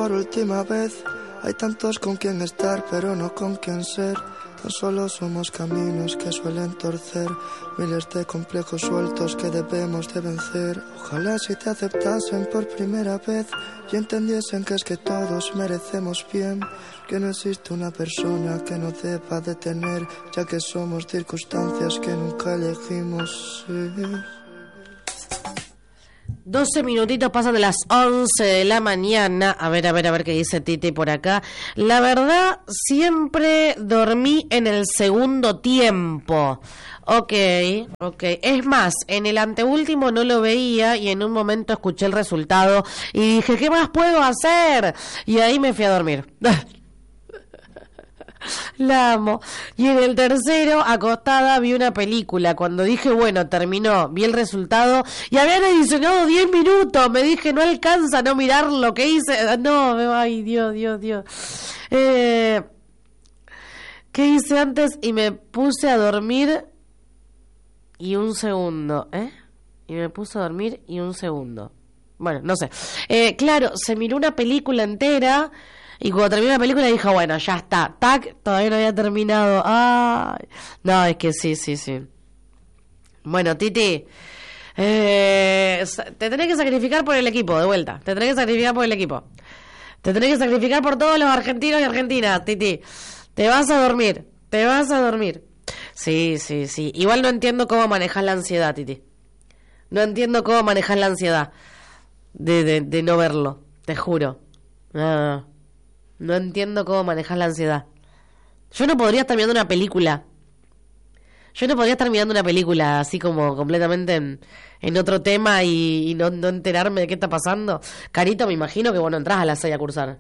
por última vez. Hay tantos con quien estar, pero no con quien ser. Tan solo somos caminos que suelen torcer, miles de complejos sueltos que debemos de vencer. Ojalá si te aceptasen por primera vez y entendiesen que es que todos merecemos bien, que no existe una persona que no deba de tener, ya que somos circunstancias que nunca elegimos ser. 12 minutitos pasan de las 11 de la mañana. A ver qué dice Titi por acá. La verdad, siempre dormí en el segundo tiempo. Ok. Es más, en el anteúltimo no lo veía y en un momento escuché el resultado y dije, ¿qué más puedo hacer? Y ahí me fui a dormir. La amo. Y en el tercero, acostada, vi una película. Cuando dije, bueno, terminó, vi el resultado y habían edicionado 10 minutos. Me dije, no alcanza a no mirar lo que hice. No, ay, Dios. ¿Qué hice antes? Y me puse a dormir y un segundo, Y me puse a dormir y un segundo. Bueno, no sé. Claro, se miró una película entera. Y cuando terminé la película dije, bueno, ya está. Tac, todavía no había terminado. Ay. No, es que sí. Bueno, Titi, te tenés que sacrificar por el equipo, de vuelta. Te tenés que sacrificar por el equipo. Te tenés que sacrificar por todos los argentinos y argentinas, Titi. Te vas a dormir. Sí. Igual no entiendo cómo manejas la ansiedad, Titi. No entiendo cómo manejas la ansiedad de no verlo, te juro. No entiendo cómo manejas la ansiedad. Yo no podría estar mirando una película. Así como completamente en otro tema y no enterarme de qué está pasando. Carito, me imagino que vos no entrás a las 6 a cursar.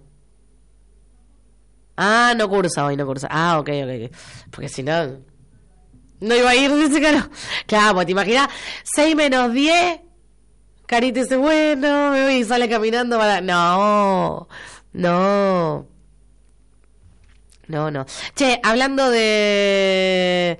Ah, no cursa hoy. Ah, ok. Porque si no... No iba a ir, dice Caro. Claro, pues te imaginas, 6 menos 10. Carito dice, bueno, me voy y sale caminando para... No. Che, hablando de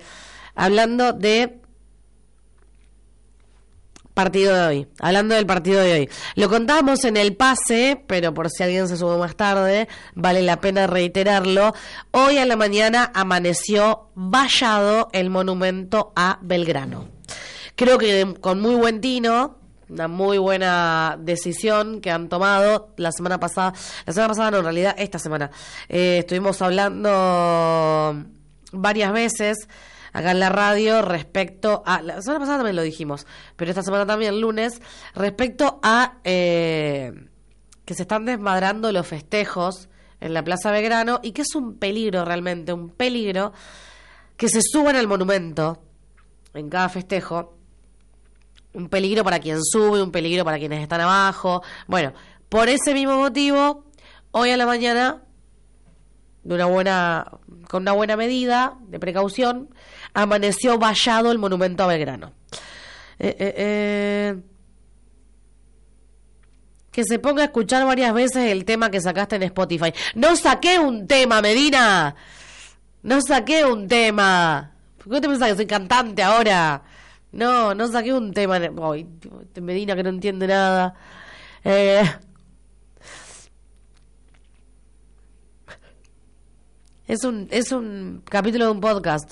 partido de hoy. Hablando del partido de hoy. Lo contábamos en el pase, pero por si alguien se sumó más tarde, vale la pena reiterarlo. Hoy a la mañana amaneció vallado el monumento a Belgrano. Creo que con muy buen tino. Una muy buena decisión que han tomado la semana pasada no, en realidad esta semana. Estuvimos hablando varias veces acá en la radio respecto a... La semana pasada también lo dijimos, pero esta semana también, el lunes, respecto a que se están desmadrando los festejos en la Plaza Belgrano y que es un peligro realmente, un peligro que se suban al monumento en cada festejo. Un peligro para quien sube, un peligro para quienes están abajo. Bueno, por ese mismo motivo, hoy a la mañana, con una buena medida de precaución, amaneció vallado el monumento a Belgrano. Que se ponga a escuchar varias veces el tema que sacaste en Spotify. No saqué un tema, Medina. No saqué un tema. ¿Por qué te pensás que soy cantante ahora? No saqué un tema. Ay, Medina que no entiende nada. Es un capítulo de un podcast.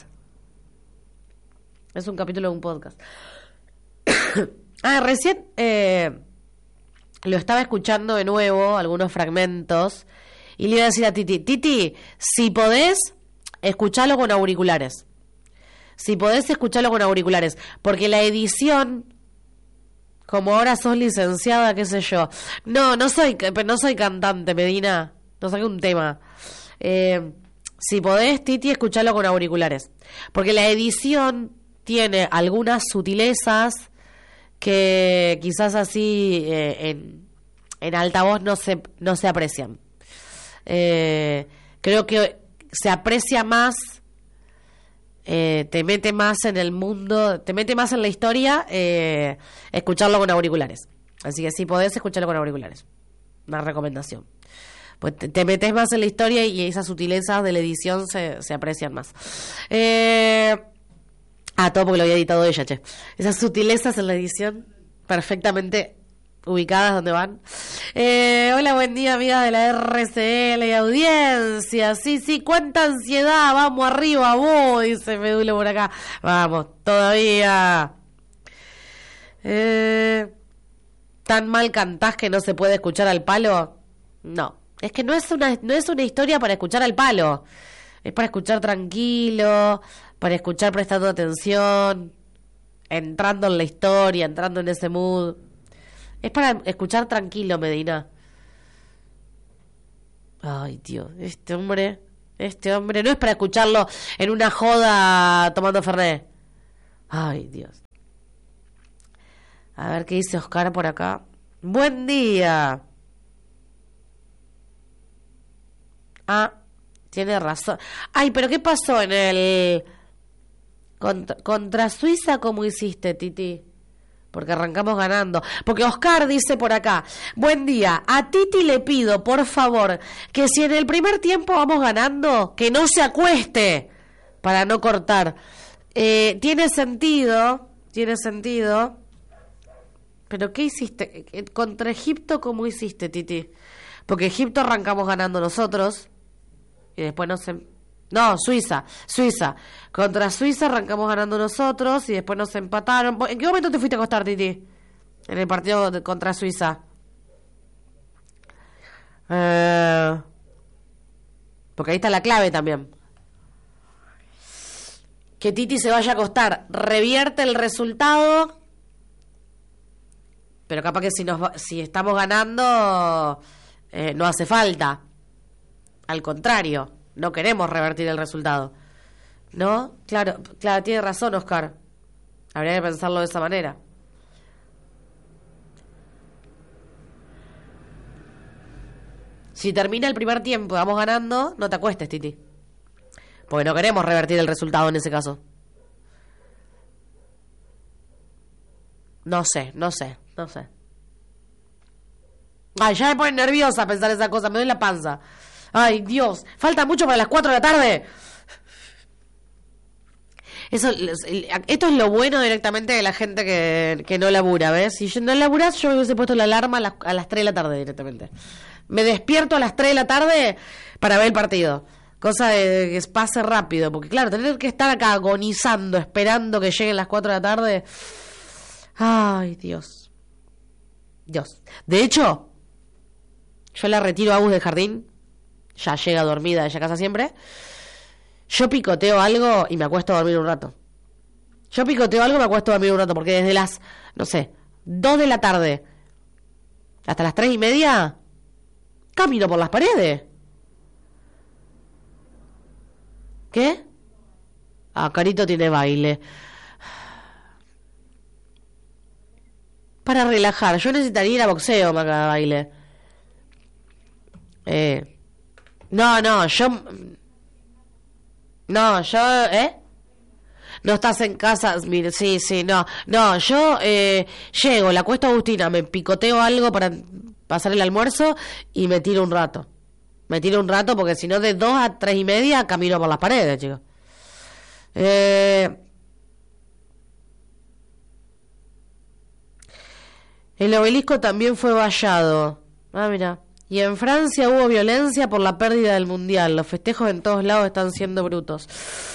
Recién lo estaba escuchando de nuevo, algunos fragmentos, y le iba a decir a Titi, si podés, escuchalo con auriculares. Porque la edición, como ahora sos licenciada, qué sé yo. No soy cantante, Medina. No saqué un tema. Si podés, Titi, escuchalo con auriculares. Porque la edición tiene algunas sutilezas que quizás así en altavoz no se aprecian. Creo que se aprecia más, te mete más en el mundo, te mete más en la historia, escucharlo con auriculares. Así que si podés, escucharlo con auriculares. Una recomendación. Pues te metes más en la historia y esas sutilezas de la edición se aprecian más. Todo porque lo había editado ella, che. Esas sutilezas en la edición perfectamente ubicadas donde van. Hola, buen día, amigas de la RCL y audiencia. Sí, cuánta ansiedad, vamos arriba, vos, dice Medulo por acá. Vamos, todavía. ¿Tan mal cantás que no se puede escuchar al palo? No, es que no es una historia para escuchar al palo. Es para escuchar tranquilo, para escuchar prestando atención, entrando en la historia, entrando en ese mood. Es para escuchar tranquilo, Medina. Ay, Dios, este hombre no es para escucharlo en una joda tomando Fernet. Ay, Dios. A ver qué dice Oscar por acá. Buen día. Ah, tiene razón. Ay, pero ¿qué pasó en el contra Suiza? ¿Cómo hiciste, Titi? Porque arrancamos ganando. Porque Oscar dice por acá: buen día, a Titi le pido, por favor, que si en el primer tiempo vamos ganando, que no se acueste para no cortar. Tiene sentido. Pero ¿qué hiciste? Contra Egipto, ¿cómo hiciste, Titi? Porque Egipto arrancamos ganando nosotros y después No, Suiza. Contra Suiza arrancamos ganando nosotros y después nos empataron. ¿En qué momento te fuiste a acostar, Titi? En el partido contra Suiza. Porque ahí está la clave también. Que Titi se vaya a acostar. Revierte el resultado. Pero capaz que si estamos ganando, no hace falta. Al contrario. No queremos revertir el resultado. ¿No? Claro, tiene razón, Oscar. Habría que pensarlo de esa manera. Si termina el primer tiempo y vamos ganando, no te acuestes, Titi. Porque no queremos revertir el resultado en ese caso. No sé. Ay, ya me pone nerviosa pensar esa cosa. Me duele la panza. Ay, Dios, falta mucho para las 4 de la tarde. Esto es lo bueno directamente de la gente que no labura, ¿ves? Si yo no laburás, yo me hubiese puesto la alarma a las 3 de la tarde directamente. Me despierto a las 3 de la tarde para ver el partido. Cosa de que pase rápido. Porque claro, tener que estar acá agonizando, esperando que lleguen las 4 de la tarde. Ay, Dios. De hecho, yo la retiro a Agus del jardín. Ya llega dormida ella a casa siempre. Yo picoteo algo y me acuesto a dormir un rato. Porque desde las, 2 de la tarde hasta las 3:30 camino por las paredes. ¿Qué? Carito tiene baile. Para relajar. Yo necesitaría ir a boxeo para cada baile. No estás en casa, mire, sí, no, yo llego, la acuesto a Agustina, me picoteo algo para pasar el almuerzo y me tiro un rato porque si no de 2 a 3:30 camino por las paredes, chicos. El obelisco también fue vallado. Mira. Y en Francia hubo violencia por la pérdida del mundial. Los festejos en todos lados están siendo brutos.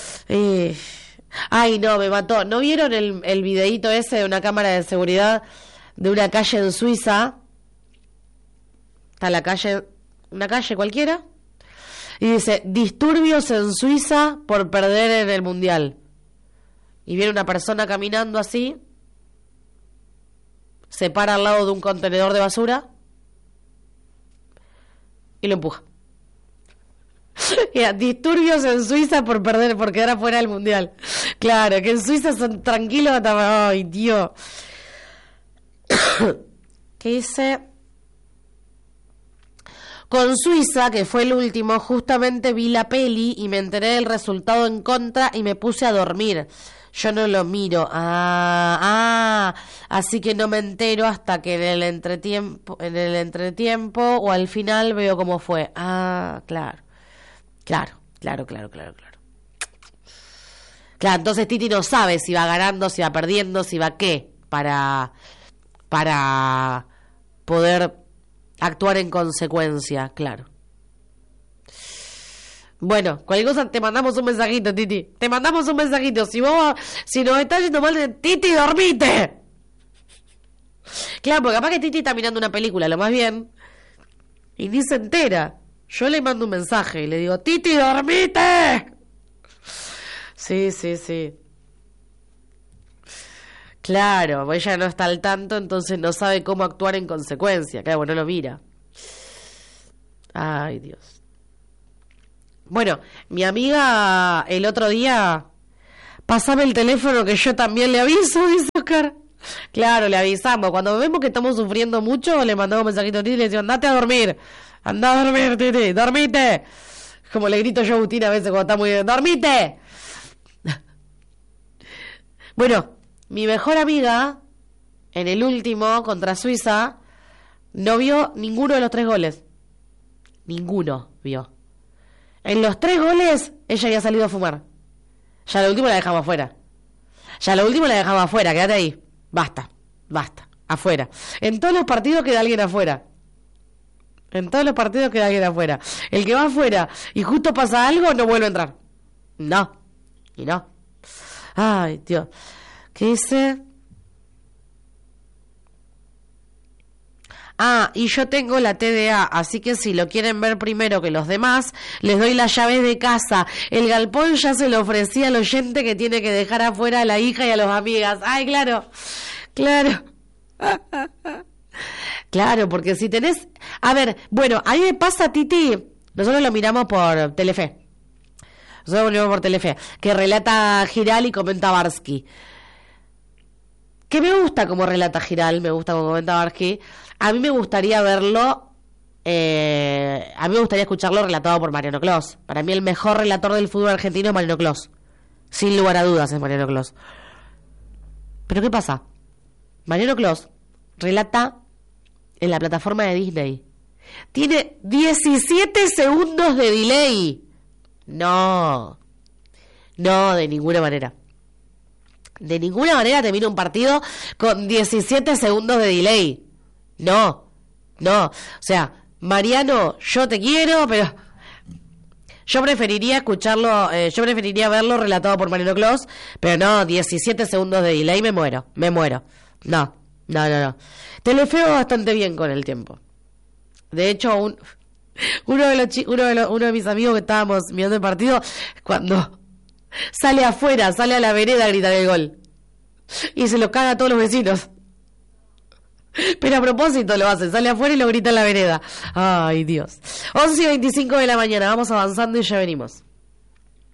Ay, no, me mató. ¿No vieron el videíto ese de una cámara de seguridad de una calle en Suiza? Está la calle, una calle cualquiera. Y dice, disturbios en Suiza por perder en el mundial. Y viene una persona caminando así. Se para al lado de un contenedor de basura. Y lo empuja. Disturbios en Suiza por quedar afuera del mundial. Claro, que en Suiza son tranquilos hasta... Ay, Dios. ¿Qué dice? Con Suiza, que fue el último, justamente vi la peli y me enteré del resultado en contra y me puse a dormir. Yo no lo miro. Así que no me entero hasta que en el entretiempo o al final veo cómo fue. Claro. Claro, entonces Titi no sabe si va ganando, si va perdiendo, si va qué, para poder actuar en consecuencia, claro. Bueno, cualquier cosa te mandamos un mensajito, Titi. Te mandamos un mensajito. Si nos está yendo mal, Titi, dormite. Claro, porque capaz que Titi está mirando una película, lo más bien, y ni se entera. Yo le mando un mensaje y le digo, Titi, dormite. Sí. Claro, ella no está al tanto, entonces no sabe cómo actuar en consecuencia. Claro, no lo mira. Ay, Dios. Bueno, mi amiga el otro día, pasame el teléfono que yo también le aviso, dice Oscar. Claro, le avisamos. Cuando vemos que estamos sufriendo mucho, le mandamos un mensajito a Titi y le decimos, andate a dormir. Andá a dormir, Titi, dormite. Como le grito yo a Agustina a veces cuando está muy bien, ¡dormite! Bueno, mi mejor amiga, en el último, contra Suiza, no vio ninguno de los 3 goles. Ninguno vio. En los 3 goles, ella había salido a fumar. Ya lo último la dejamos afuera. Quédate ahí. Basta. Afuera. En todos los partidos queda alguien afuera. El que va afuera y justo pasa algo, no vuelve a entrar. No. Ay, Dios. ¿Qué dice? Y yo tengo la TDA, así que si lo quieren ver primero que los demás, les doy las llaves de casa. El galpón ya se lo ofrecía al oyente que tiene que dejar afuera a la hija y a las amigas. Ay, claro. Claro, porque si tenés... A ver, bueno, a mí me pasa, Titi, nosotros lo miramos por Telefe. Que relata Giral y comenta Barsky. Que me gusta como relata Giral, me gusta como comenta Barsky. A mí me gustaría verlo, a mí me gustaría escucharlo relatado por Mariano Clos. Para mí el mejor relator del fútbol argentino es Mariano Clos. Sin lugar a dudas es Mariano Clos. Pero ¿qué pasa? Mariano Clos relata en la plataforma de Disney. Tiene 17 segundos de delay. No, de ninguna manera. De ninguna manera termina un partido con 17 segundos de delay. No. O sea, Mariano, yo te quiero, pero yo preferiría escucharlo, yo preferiría verlo relatado por Mariano Clos, pero no, 17 segundos de delay, me muero. No. Telefe va bastante bien con el tiempo. De hecho, uno de mis amigos que estábamos mirando el partido, cuando sale afuera, sale a la vereda a gritar el gol. Y se lo caga a todos los vecinos. Pero a propósito lo hace, sale afuera y lo grita en la vereda. Ay, Dios. 11:25 de la mañana, vamos avanzando y ya venimos.